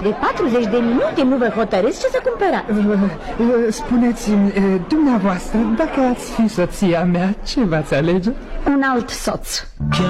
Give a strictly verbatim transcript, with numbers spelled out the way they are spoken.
De patruzeci de minute nu vă hotărâți ce să cumpărați. Spuneți-mi, dumneavoastră, dacă ați fi soția mea, ce v-ați alege? Un alt soț.